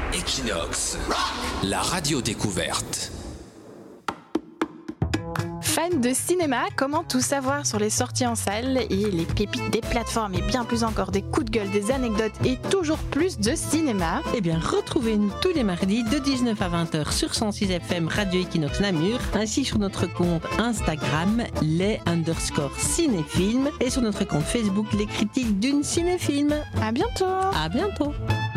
Equinox, la radio découverte. Fan de cinéma, comment tout savoir sur les sorties en salle et les pépites des plateformes et bien plus encore des coups de gueule, des anecdotes et toujours plus de cinéma? Eh bien, retrouvez-nous tous les mardis de 19 à 20h sur 106 FM Radio Equinox Namur, ainsi sur notre compte Instagram les_cinéphiles et sur notre compte Facebook Les Critiques d'une Cinéfilm. À bientôt! À bientôt!